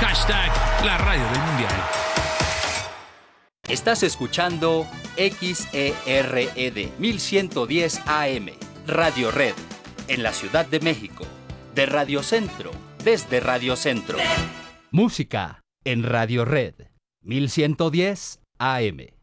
Hashtag la radio del mundial. Estás escuchando XERED 1110 AM, Radio Red, en la Ciudad de México, de Radio Centro, desde Radio Centro. Música en Radio Red 1110 AM.